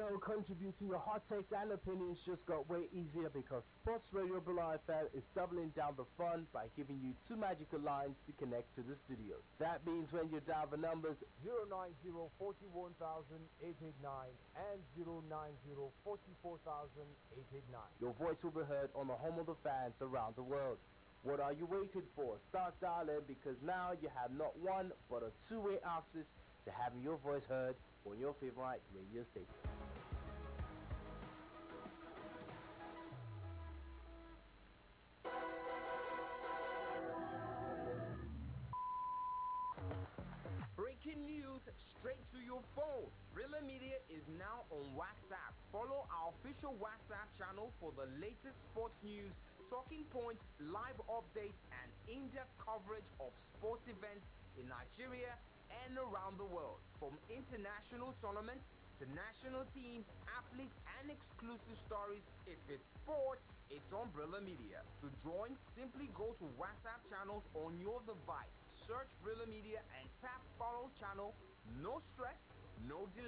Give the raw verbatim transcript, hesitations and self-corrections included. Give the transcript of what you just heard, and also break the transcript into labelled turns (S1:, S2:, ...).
S1: show contributing your hot takes and opinions just got way easier because Sports Radio Bula F M is doubling down the fun by giving you two magical lines to connect to the studios. That means when you dial the numbers
S2: zero nine zero four one eight eight nine and zero nine zero four four eight eight nine,
S1: your voice will be heard on the home of the fans around the world. What are you waiting for? Start dialing because now you have not one but a two-way access to having your voice heard on your favorite radio station.
S3: Breaking news straight to your phone. Brilla Media is now on WhatsApp. Follow our official WhatsApp channel for the latest sports news, talking points, live updates, and in-depth coverage of sports events in Nigeria and around the world. From international tournaments to national teams, athletes, and exclusive stories. If it's sports, it's on Brilla Media. To join, simply go to WhatsApp channels on your device. Search Brilla Media and tap follow channel. No stress, no delay.